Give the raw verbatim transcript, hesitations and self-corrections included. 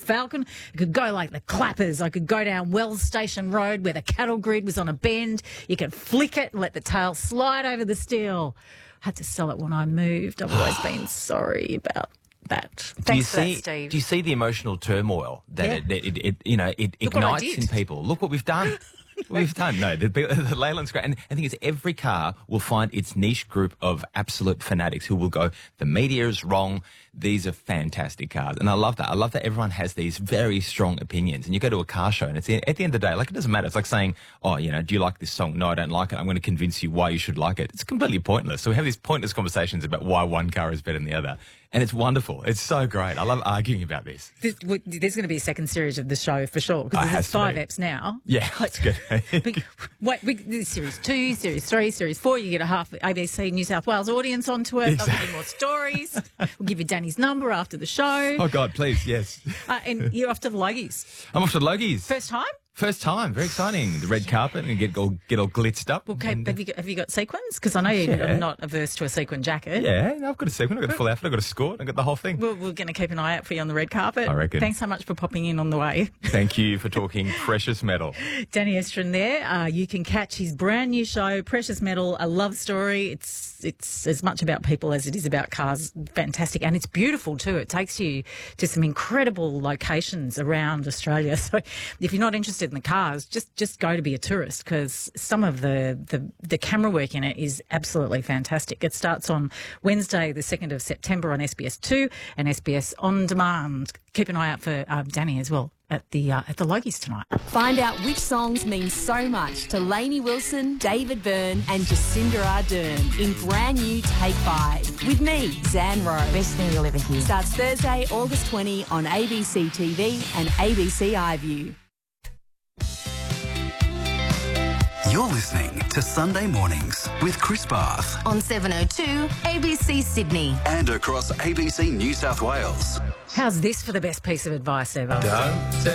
Falcon. I could go like the Clappers. I could go down Wells Station Road where the cattle grid was on a bend. You could flick it and let the tail slide over the steel. I had to sell it when I moved. I've always been sorry about that. Thanks do you for see, that, Steve. Do you see the emotional turmoil that Yeah. it, it, it, you know, it Look what I ignites did. in people? Look what we've done. We've done. No, the, the Leyland's great. And the thing is, every car will find its niche group of absolute fanatics who will go, the media is wrong. These are fantastic cars. And I love that. I love that everyone has these very strong opinions. And you go to a car show and it's at the end of the day, like, it doesn't matter. It's like saying, oh, you know, do you like this song? No, I don't like it. I'm going to convince you why you should like it. It's completely pointless. So we have these pointless conversations about why one car is better than the other. And it's wonderful. It's so great. I love arguing about this. This, w- there's going to be a second series of the show for sure Oh, because it there's has to five be. eps now. Yeah, that's good. Big, wait, big, this is series two, series three, series four. You get a half A B C New South Wales audience onto it. They'll give you more stories. We'll give you Danny's number after the show. Oh, God, please, yes. Uh, and you're off to the Logies. I'm off to the Logies. First time? First time. Very exciting. The red carpet and get all, get all glitzed up. Okay, and, have you got, have you got sequins? Because I know you're Yeah. not averse to a sequin jacket. Yeah, no, I've got a sequin. I've got a full outfit. I've got a skirt. I've got the whole thing. We're, we're going to keep an eye out for you on the red carpet. I reckon. Thanks so much for popping in on the way. Thank you for talking precious metal. Danny Estrin there. Uh, you can catch his brand new show, Precious Metal, a love story. It's it's as much about people as it is about cars. Fantastic. And it's beautiful too. It takes you to some incredible locations around Australia. So if you're not interested in the cars, just just go to be a tourist because some of the, the, the camera work in it is absolutely fantastic. It starts on Wednesday, the second of September on S B S two and S B S On Demand. Keep an eye out for um, Danny as well at the uh, at the Logies tonight. Find out which songs mean so much to Lainey Wilson, David Byrne and Jacinda Ardern in brand new Take Five with me, Zan Rowe. Best thing you'll ever hear. Starts Thursday, August twentieth on A B C T V and A B C iView. You're listening to Sunday Mornings with Chris Bath On seven oh two A B C Sydney. and across A B C New South Wales. How's this for the best piece of advice ever? Don't